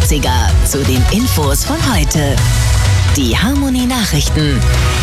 80er zu den Infos von heute. Die Harmony Nachrichten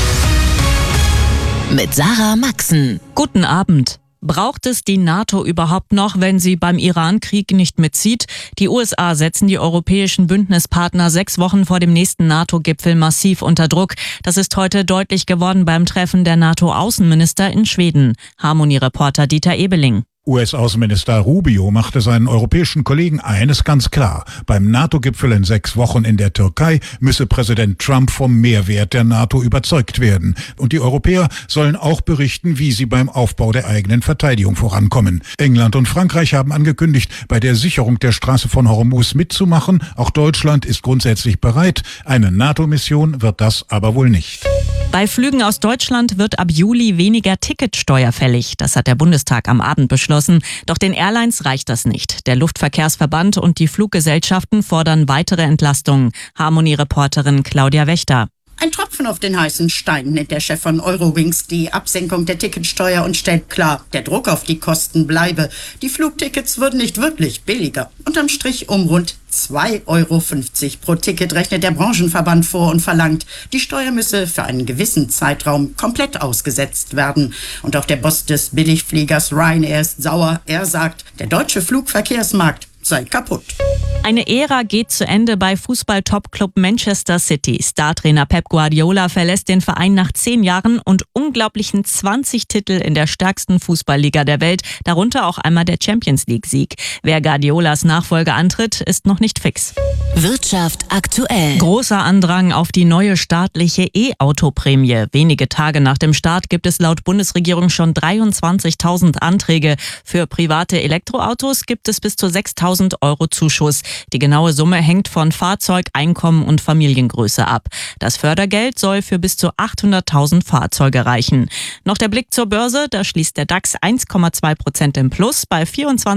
mit Sarah Maxen. Guten Abend. Braucht es die NATO überhaupt noch, wenn sie beim Iran-Krieg nicht mitzieht? Die USA setzen die europäischen Bündnispartner 6 Wochen vor dem nächsten NATO-Gipfel massiv unter Druck. Das ist heute deutlich geworden beim Treffen der NATO-Außenminister in Schweden. Harmony-Reporter Dieter Ebeling. US-Außenminister Rubio machte seinen europäischen Kollegen eines ganz klar. Beim NATO-Gipfel in 6 Wochen in der Türkei müsse Präsident Trump vom Mehrwert der NATO überzeugt werden. Und die Europäer sollen auch berichten, wie sie beim Aufbau der eigenen Verteidigung vorankommen. England und Frankreich haben angekündigt, bei der Sicherung der Straße von Hormuz mitzumachen. Auch Deutschland ist grundsätzlich bereit. Eine NATO-Mission wird das aber wohl nicht. Bei Flügen aus Deutschland wird ab Juli weniger Ticketsteuer fällig. Das hat der Bundestag am Abend beschlossen. Doch den Airlines reicht das nicht. Der Luftverkehrsverband und die Fluggesellschaften fordern weitere Entlastungen. Harmony-Reporterin Claudia Wächter. Ein Tropfen auf den heißen Stein nennt der Chef von Eurowings die Absenkung der Ticketsteuer und stellt klar, der Druck auf die Kosten bleibe. Die Flugtickets würden nicht wirklich billiger. Unterm Strich um rund 2,50 € pro Ticket rechnet der Branchenverband vor und verlangt, die Steuer müsse für einen gewissen Zeitraum komplett ausgesetzt werden. Und auch der Boss des Billigfliegers Ryanair ist sauer. Er sagt, der deutsche Flugverkehrsmarkt sei kaputt. Eine Ära geht zu Ende bei Fußball-Topclub Manchester City. Startrainer Pep Guardiola verlässt den Verein nach 10 Jahren und unglaublichen 20 Titel in der stärksten Fußballliga der Welt, darunter auch einmal der Champions-League-Sieg. Wer Guardiolas Nachfolger antritt, ist noch nicht fix. Wirtschaft aktuell. Großer Andrang auf die neue staatliche E-Auto-Prämie. Wenige Tage nach dem Start gibt es laut Bundesregierung schon 23.000 Anträge. Für private Elektroautos gibt es bis zu 6.000 € Zuschuss. Die genaue Summe hängt von Fahrzeug, Einkommen und Familiengröße ab. Das Fördergeld soll für bis zu 800.000 Fahrzeuge reichen. Noch der Blick zur Börse, da schließt der DAX 1,2% im Plus bei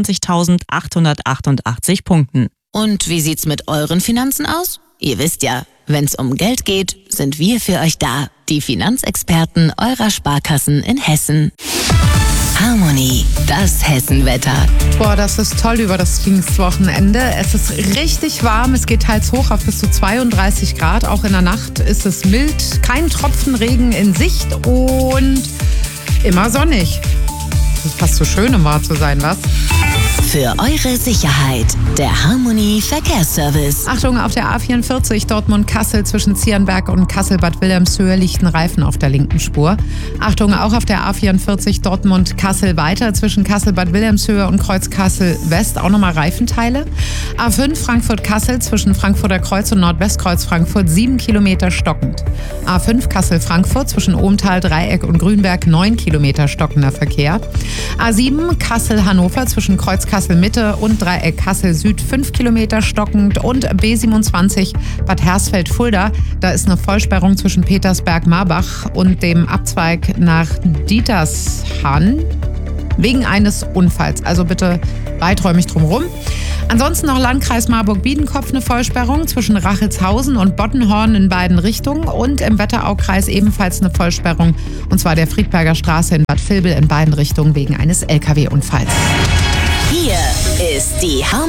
24.888 Punkten. Und wie sieht's mit euren Finanzen aus? Ihr wisst ja, wenn's um Geld geht, sind wir für euch da. Die Finanzexperten eurer Sparkassen in Hessen. Harmony, das Hessenwetter. Boah, das ist toll über das Pfingstwochenende. Es ist richtig warm, es geht teils hoch auf bis zu 32 Grad. Auch in der Nacht ist es mild, kein Tropfen Regen in Sicht und immer sonnig. Das ist fast so schön, um wahr zu sein, was? Für eure Sicherheit, der Harmony Verkehrsservice. Achtung, auf der A44 Dortmund-Kassel zwischen Zierenberg und Kassel-Bad Wilhelmshöhe liegt ein Reifen auf der linken Spur. Achtung, auch auf der A44 Dortmund-Kassel weiter zwischen Kassel-Bad Wilhelmshöhe und Kreuz-Kassel-West auch nochmal Reifenteile. A5 Frankfurt-Kassel zwischen Frankfurter Kreuz und Nordwestkreuz Frankfurt 7 Kilometer stockend. A5 Kassel-Frankfurt zwischen Ohmtal, Dreieck und Grünberg 9 Kilometer stockender Verkehr. A7 Kassel-Hannover zwischen Kreuz Kassel-Mitte und Dreieck Kassel-Süd 5 Kilometer stockend und B27 Bad Hersfeld-Fulda. Da ist eine Vollsperrung zwischen Petersberg-Marbach und dem Abzweig nach Dietershahn wegen eines Unfalls. Also bitte weiträumig drumherum. Ansonsten noch Landkreis Marburg-Biedenkopf eine Vollsperrung zwischen Rachelshausen und Bottenhorn in beiden Richtungen und im Wetteraukreis ebenfalls eine Vollsperrung und zwar der Friedberger Straße in Bad Vilbel in beiden Richtungen wegen eines LKW-Unfalls. Hier ist die Harmony